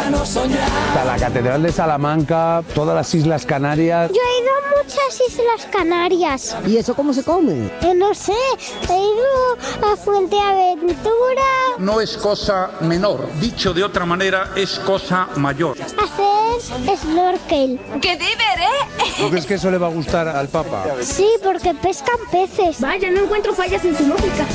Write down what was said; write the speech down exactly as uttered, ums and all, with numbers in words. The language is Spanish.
no soñar. Está la Catedral de Salamanca, todas las Islas Canarias. Yo he ido a muchas Islas Canarias. ¿Y eso cómo se come? Eh, no sé, he ido a Fuenteaventura. No es cosa menor, dicho de otra manera, es cosa mayor. Hacer snorkel. ¡Qué diver, eh! ¿Tú crees que eso le va a gustar al Papa? Sí, porque pescan peces. Vaya, no encuentro fallas en su lógica.